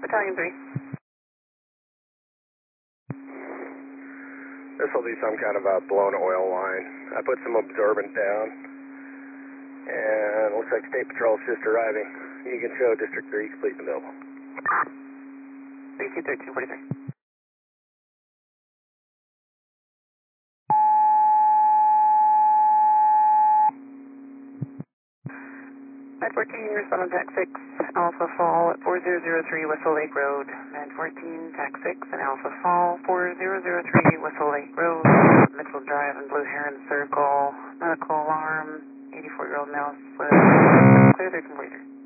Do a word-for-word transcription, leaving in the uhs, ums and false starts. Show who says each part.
Speaker 1: Battalion three.
Speaker 2: This will be some kind of a blown oil line. I put some absorbent down, and looks like State Patrol's just arriving. You can show District three complete and available.
Speaker 1: three two thirteen forty-three. Med fourteen, respond on T A C six, Alpha Fall at four zero zero three Whistle Lake Road. Med fourteen, T A C six and Alpha Fall, four zero zero three Whistle Lake Road, Mitchell Drive and Blue Heron Circle. Medical alarm, eighty-four-year-old male, clear thirteen forty-three.